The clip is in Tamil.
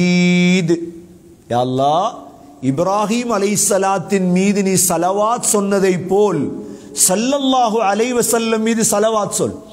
யா அல்லாஹ், இப்ராஹிம் அலைஹிஸ்ஸலாத்தின் மீது நீ ஸலவாத் சொன்னதை போல் ஸல்லல்லாஹு அலைஹி வஸல்லம் மீது ஸலவாத் சொல்.